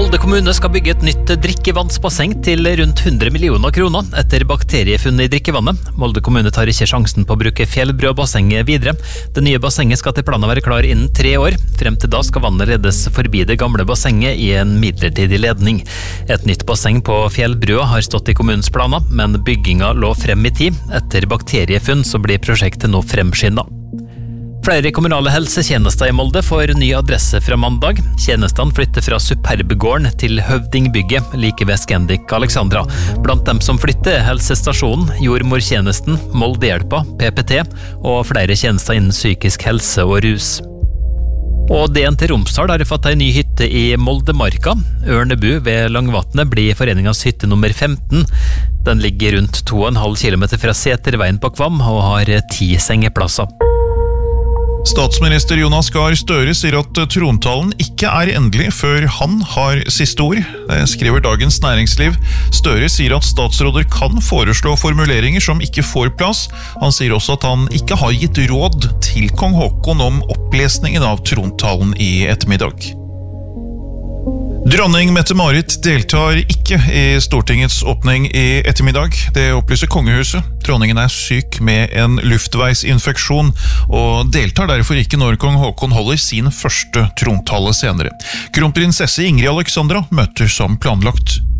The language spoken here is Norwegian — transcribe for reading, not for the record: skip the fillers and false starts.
Molde kommune skal bygge et nytt drikkevannsbasseng til rundt 100 millioner kroner etter bakteriefunn i drikkevannet. Molde kommune tar ikke sjansen på å bruke fjellbrødbassenget videre. Det nye bassenget skal til planen være klar innen 3 år. Frem til da skal vannet ledes forbi det gamle bassenget i en midlertidig ledning. Et nytt basseng på fjellbrød har stått i kommunens planer, men bygginga lå frem i tid. Etter bakteriefunn så blir prosjektet nå fremskyndet. Flere kommunale helsetjenester i Molde får ny adresse fra mandag. Tjenestene flytter fra Superbgården til Høvdingbygget, like ved Scandic Alexandra. Blant dem som flytter helsestasjonen, jordmortjenesten, Moldehjelpa, PPT og flere tjenester innen psykisk helse og rus. Og DNT Romsdal har fått en ny hytte i Moldemarka. Ørnebu ved Langvatnet blir foreningens hytte nummer 15. Den ligger rundt 2,5 kilometer fra Seterveien på Kvam og har 10 sengeplasser. Statsminister Jonas Gahr Støre sier at trontalen ikke er endelig før han har siste ord. Det skriver Dagens Næringsliv. Støre sier at statsråder kan foreslå formuleringer som ikke får plass. Han sier også at han ikke har gitt råd til kong Haakon om opplesningen av trontalen i ettermiddag. Dronning Mette-Marit deltar ikke i Stortingets åpning i ettermiddag. Det opplyser kongehuset. Dronningen er syk med en luftveisinfeksjon og deltar derfor ikke når kong Haakon holder sin første trontale senere. Kronprinsesse Ingrid Alexandra møter som planlagt.